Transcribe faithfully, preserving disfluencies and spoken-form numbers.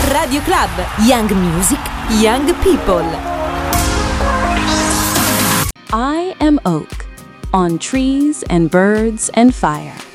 Radio Club, Young Music, Young People. I am Oak, on trees and birds and fire.